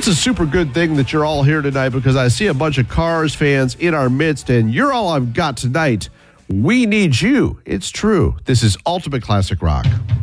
it's a super good thing that you're all here tonight because I see a bunch of Cars fans in our midst, and you're all I've got tonight. We need you. It's true. This is Ultimate Classic Rock.